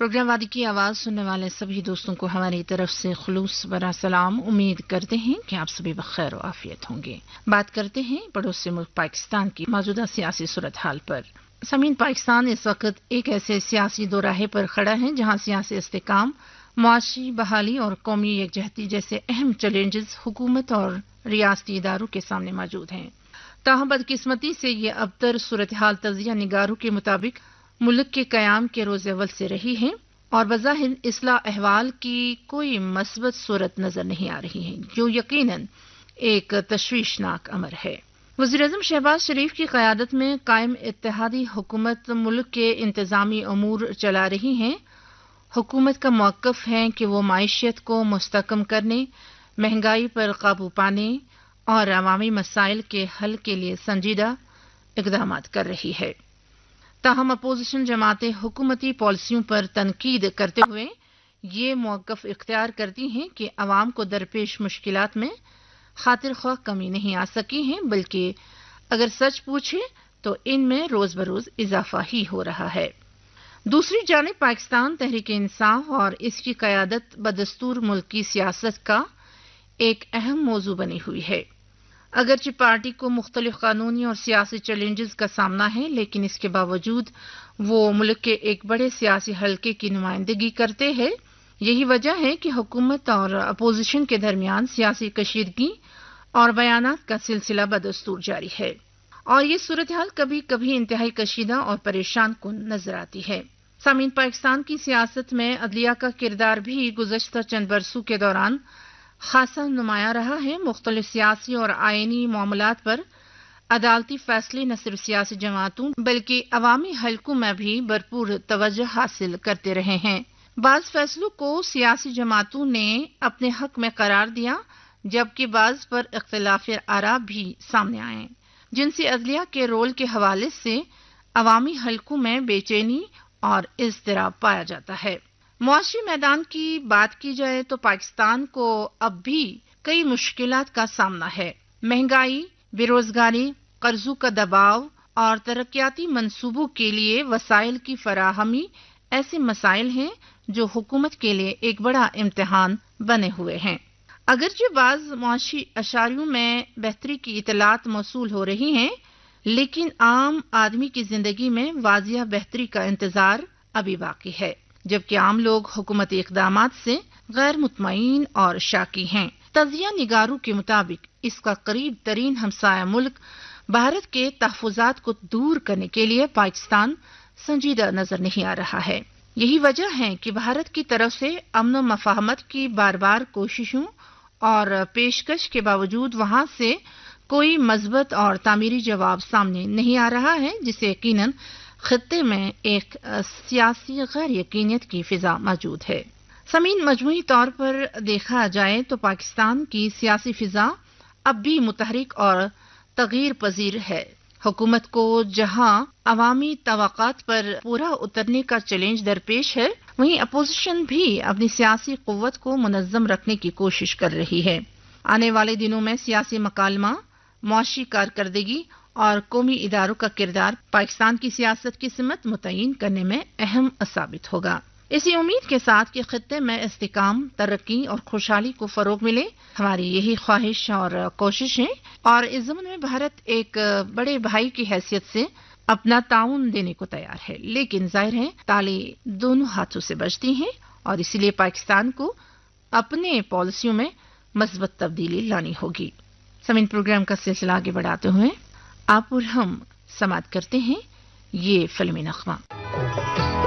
Programme وادی کی آواز سننے والے سبھی دوستوں کو ہماری طرف سے خلوص برا سلام. امید کرتے ہیں کہ آپ سبھی بخیر و عافیت ہوں گے. بات کرتے ہیں پڑوسی ملک پاکستان کی موجودہ سیاسی صورتحال پر. سامعین، پاکستان اس وقت ایک ایسے سیاسی دوراہے پر کھڑا ہے جہاں سیاسی استحکام، معاشی بحالی اور قومی یکجہتی جیسے اہم چیلنجز حکومت اور ریاستی اداروں کے سامنے موجود ہیں. تاہم بدقسمتی سے یہ ابتر صورتحال تجزیہ نگاروں کے مطابق ملک کے قیام کے روز اول سے رہی ہے اور بظاہر اصلاح احوال کی کوئی مثبت صورت نظر نہیں آ رہی ہے، جو یقیناً ایک تشویشناک امر ہے. وزیراعظم شہباز شریف کی قیادت میں قائم اتحادی حکومت ملک کے انتظامی امور چلا رہی ہے. حکومت کا موقف ہے کہ وہ معیشت کو مستحکم کرنے، مہنگائی پر قابو پانے اور عوامی مسائل کے حل کے لیے سنجیدہ اقدامات کر رہی ہے. تاہم اپوزیشن جماعتیں حکومتی پالیسیوں پر تنقید کرتے ہوئے یہ موقف اختیار کرتی ہیں کہ عوام کو درپیش مشکلات میں خاطر خواہ کمی نہیں آ سکی ہے، بلکہ اگر سچ پوچھے تو ان میں روز بروز اضافہ ہی ہو رہا ہے. دوسری جانب پاکستان تحریک انصاف اور اس کی قیادت بدستور ملک کی سیاست کا ایک اہم موضوع بنی ہوئی ہے. اگرچہ پارٹی کو مختلف قانونی اور سیاسی چیلنجز کا سامنا ہے، لیکن اس کے باوجود وہ ملک کے ایک بڑے سیاسی حلقے کی نمائندگی کرتے ہیں. یہی وجہ ہے کہ حکومت اور اپوزیشن کے درمیان سیاسی کشیدگی اور بیانات کا سلسلہ بدستور جاری ہے، اور یہ صورتحال کبھی کبھی انتہائی کشیدہ اور پریشان کن نظر آتی ہے. سامعین، پاکستان کی سیاست میں عدلیہ کا کردار بھی گزشتہ چند برسوں کے دوران خاصا نمایاں رہا ہے. مختلف سیاسی اور آئینی معاملات پر عدالتی فیصلے نہ صرف سیاسی جماعتوں بلکہ عوامی حلقوں میں بھی بھرپور توجہ حاصل کرتے رہے ہیں. بعض فیصلوں کو سیاسی جماعتوں نے اپنے حق میں قرار دیا، جبکہ بعض پر اختلاف آراء بھی سامنے آئے، جن سے عدلیہ کے رول کے حوالے سے عوامی حلقوں میں بے چینی اور اضطراب پایا جاتا ہے. معاشی میدان کی بات کی جائے تو پاکستان کو اب بھی کئی مشکلات کا سامنا ہے. مہنگائی، بے روزگاری، قرضوں کا دباؤ اور ترقیاتی منصوبوں کے لیے وسائل کی فراہمی ایسے مسائل ہیں جو حکومت کے لیے ایک بڑا امتحان بنے ہوئے ہیں. اگرچہ بعض معاشی اشاریوں میں بہتری کی اطلاعات موصول ہو رہی ہیں، لیکن عام آدمی کی زندگی میں واضح بہتری کا انتظار ابھی باقی ہے، جبکہ عام لوگ حکومتی اقدامات سے غیر مطمئن اور شاکی ہیں. تجزیہ نگاروں کے مطابق اس کا قریب ترین ہمسایہ ملک بھارت کے تحفظات کو دور کرنے کے لیے پاکستان سنجیدہ نظر نہیں آ رہا ہے. یہی وجہ ہے کہ بھارت کی طرف سے امن و مفاہمت کی بار بار کوششوں اور پیشکش کے باوجود وہاں سے کوئی مثبت اور تعمیری جواب سامنے نہیں آ رہا ہے، جسے یقیناً خطے میں ایک سیاسی غیر یقینیت کی فضا موجود ہے. سامعین، مجموعی طور پر دیکھا جائے تو پاکستان کی سیاسی فضا اب بھی متحرک اور تغیر پذیر ہے. حکومت کو جہاں عوامی توقعات پر پورا اترنے کا چیلنج درپیش ہے، وہیں اپوزیشن بھی اپنی سیاسی قوت کو منظم رکھنے کی کوشش کر رہی ہے. آنے والے دنوں میں سیاسی مکالمہ، معاشی کارکردگی اور قومی اداروں کا کردار پاکستان کی سیاست کی سمت متعین کرنے میں اہم ثابت ہوگا. اسی امید کے ساتھ کہ خطے میں استحکام، ترقی اور خوشحالی کو فروغ ملے، ہماری یہی خواہش اور کوشش ہے، اور اس ضمن میں بھارت ایک بڑے بھائی کی حیثیت سے اپنا تعاون دینے کو تیار ہے. لیکن ظاہر ہے تالی دونوں ہاتھوں سے بجتی ہیں، اور اسی لیے پاکستان کو اپنے پالیسیوں میں مثبت تبدیلی لانی ہوگی. سامعین، پروگرام کا سلسلہ آگے بڑھاتے ہوئے آپ اور ہم سماعت کرتے ہیں یہ فلمی نغمہ.